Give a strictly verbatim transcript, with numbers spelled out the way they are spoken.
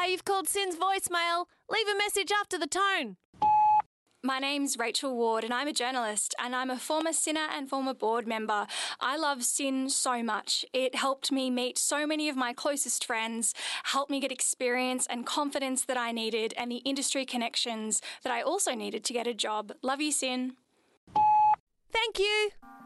Hi, you've called SYN's voicemail. Leave a message after the tone. My name's Rachel Ward and I'm a journalist and I'm a former SYNer and former board member. I love SYN so much. It helped me meet so many of my closest friends, helped me get experience and confidence that I needed and the industry connections that I also needed to get a job. Love you, SYN. Thank you.